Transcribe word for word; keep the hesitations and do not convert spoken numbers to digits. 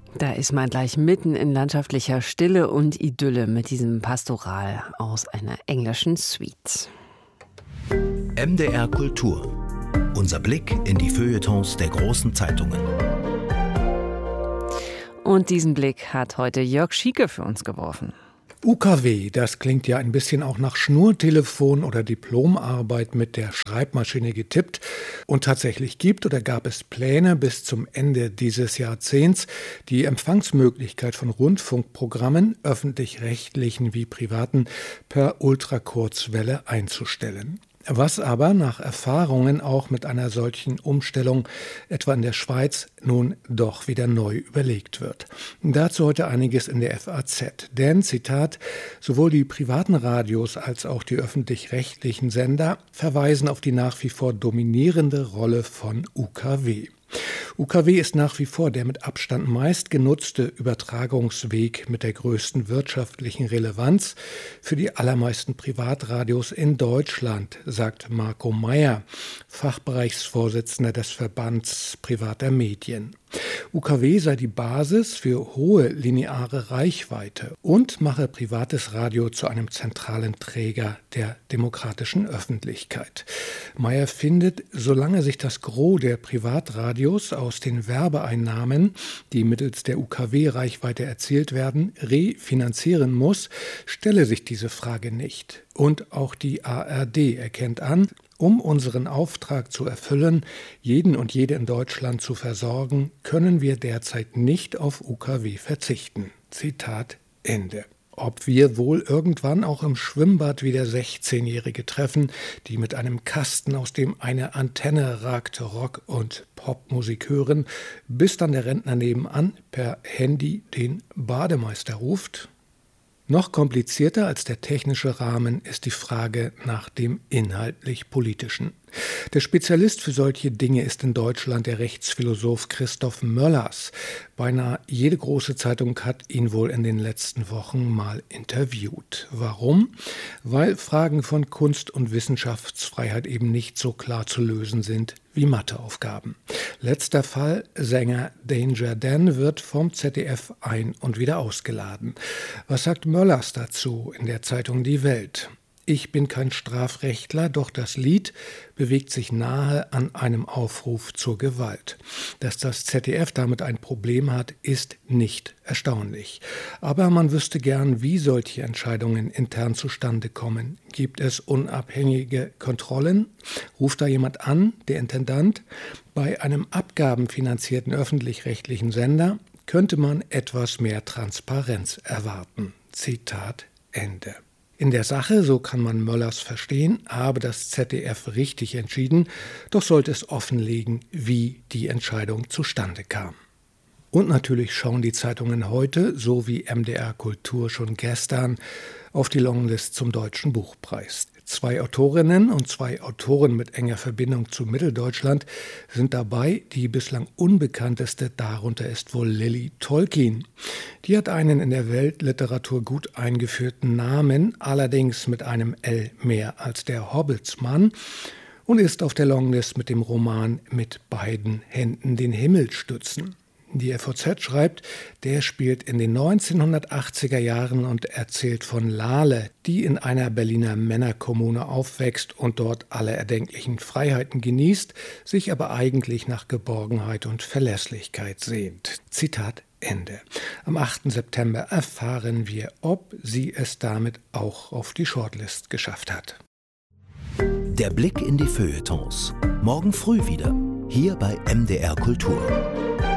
Da ist man gleich mitten in landschaftlicher Stille und Idylle mit diesem Pastoral aus einer englischen Suite. M D R Kultur. Unser Blick in die Feuilletons der großen Zeitungen. Und diesen Blick hat heute Jörg Schieke für uns geworfen. U K W, das klingt ja ein bisschen auch nach Schnurtelefon oder Diplomarbeit mit der Schreibmaschine getippt. Und tatsächlich gibt oder gab es Pläne, bis zum Ende dieses Jahrzehnts die Empfangsmöglichkeit von Rundfunkprogrammen, öffentlich-rechtlichen wie privaten, per Ultrakurzwelle einzustellen. Was aber nach Erfahrungen auch mit einer solchen Umstellung, etwa in der Schweiz, nun doch wieder neu überlegt wird. Dazu heute einiges in der F A Z. Denn, Zitat, sowohl die privaten Radios als auch die öffentlich-rechtlichen Sender verweisen auf die nach wie vor dominierende Rolle von U K W. U K W ist nach wie vor der mit Abstand meistgenutzte Übertragungsweg mit der größten wirtschaftlichen Relevanz für die allermeisten Privatradios in Deutschland, sagt Marco Meyer, Fachbereichsvorsitzender des Verbands privater Medien. U K W sei die Basis für hohe lineare Reichweite und mache privates Radio zu einem zentralen Träger der demokratischen Öffentlichkeit. Meyer findet, solange sich das Gros der Privatradios aus den Werbeeinnahmen, die mittels der U K W-Reichweite erzielt werden, refinanzieren muss, stelle sich diese Frage nicht. Und auch die A R D erkennt an, um unseren Auftrag zu erfüllen, jeden und jede in Deutschland zu versorgen, können wir derzeit nicht auf U K W verzichten. Zitat Ende. Ob wir wohl irgendwann auch im Schwimmbad wieder sechzehnjährige treffen, die mit einem Kasten, aus dem eine Antenne ragt, Rock- und Popmusik hören, bis dann der Rentner nebenan per Handy den Bademeister ruft? Noch komplizierter als der technische Rahmen ist die Frage nach dem inhaltlich-politischen. Der Spezialist für solche Dinge ist in Deutschland der Rechtsphilosoph Christoph Möllers. Beinahe jede große Zeitung hat ihn wohl in den letzten Wochen mal interviewt. Warum? Weil Fragen von Kunst- und Wissenschaftsfreiheit eben nicht so klar zu lösen sind wie Matheaufgaben. Letzter Fall, Sänger Danger Dan wird vom Z D F ein- und wieder ausgeladen. Was sagt Möllers dazu in der Zeitung Die Welt? Ich bin kein Strafrechtler, doch das Lied bewegt sich nahe an einem Aufruf zur Gewalt. Dass das Z D F damit ein Problem hat, ist nicht erstaunlich. Aber man wüsste gern, wie solche Entscheidungen intern zustande kommen. Gibt es unabhängige Kontrollen? Ruft da jemand an, der Intendant? Bei einem abgabenfinanzierten öffentlich-rechtlichen Sender könnte man etwas mehr Transparenz erwarten. Zitat Ende. In der Sache, so kann man Möllers verstehen, habe das Z D F richtig entschieden, doch sollte es offenlegen, wie die Entscheidung zustande kam. Und natürlich schauen die Zeitungen heute, so wie M D R Kultur schon gestern, auf die Longlist zum Deutschen Buchpreis. Zwei Autorinnen und zwei Autoren mit enger Verbindung zu Mitteldeutschland sind dabei. Die bislang unbekannteste darunter ist wohl Lily Tolkien. Die hat einen in der Weltliteratur gut eingeführten Namen, allerdings mit einem L mehr als der Hobbitsmann, und ist auf der Longlist mit dem Roman Mit beiden Händen den Himmel stützen. Die F A Z schreibt, der spielt in den neunzehnhundertachtziger Jahren und erzählt von Lale, die in einer Berliner Männerkommune aufwächst und dort alle erdenklichen Freiheiten genießt, sich aber eigentlich nach Geborgenheit und Verlässlichkeit sehnt. Zitat Ende. Am achten September erfahren wir, ob sie es damit auch auf die Shortlist geschafft hat. Der Blick in die Feuilletons. Morgen früh wieder, hier bei M D R Kultur.